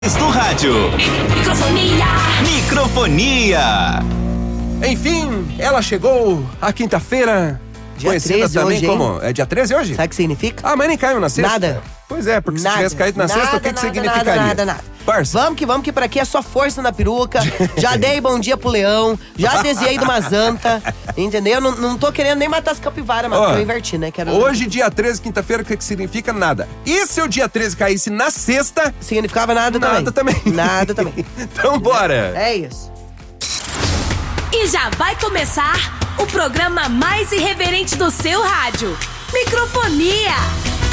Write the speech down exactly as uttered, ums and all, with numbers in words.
do rádio. Microfonia. Microfonia. Enfim, ela chegou a quinta-feira, Dia conhecida treze também hoje, como... É dia treze hoje? Sabe o que significa? Ah, mas nem caiu na sexta. Nada. Pois é, porque Nada. se tivesse caído na nada, sexta, o que, que nada, significaria? Nada, nada, nada. Parça. Vamos que vamos, que por aqui é só força na peruca. Já dei bom dia pro leão, já desviei de uma zanta, entendeu? Não, não tô querendo nem matar as capivaras, mas Ó, eu inverti, né? Quero... Hoje, dia treze, quinta-feira, o que, que significa? Nada. E se o dia treze caísse na sexta? Significava nada, Nada também. Nada também. Então bora. É isso. E já vai começar o programa mais irreverente do seu rádio. Microfonia.